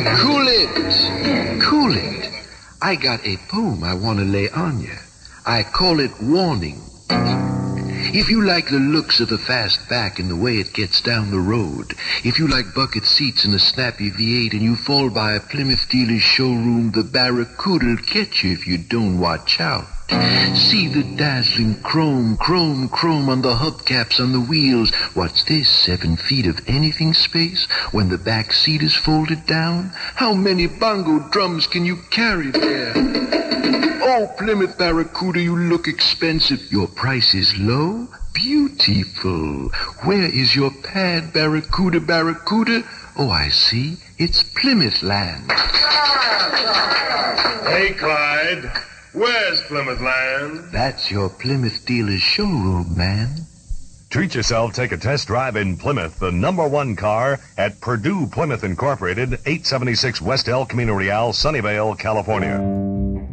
Cool it. Cool it. I got a poem I want to lay on you. I call it Warning. If you like the looks of the fast back and the way it gets down the road, if you like bucket seats and a snappy V8 and you fall by a Plymouth dealer's showroom, the Barracuda'll catch you if you don't watch out. See the dazzling chrome on the hubcaps on the wheels. What's this, 7 feet of anything space when the back seat is folded down? How many bongo drums can you carry there? Oh, Plymouth Barracuda, you look expensive. Your price is low? Beautiful. Where is your pad, Barracuda, Barracuda? Oh, I see. It's Plymouth Land. Hey, Clyde. Where's Plymouth Land? That's your Plymouth dealer's showroom, man. Treat yourself, take a test drive in Plymouth, the #1 car at Purdue Plymouth Incorporated, 876 West El Camino Real, Sunnyvale, California.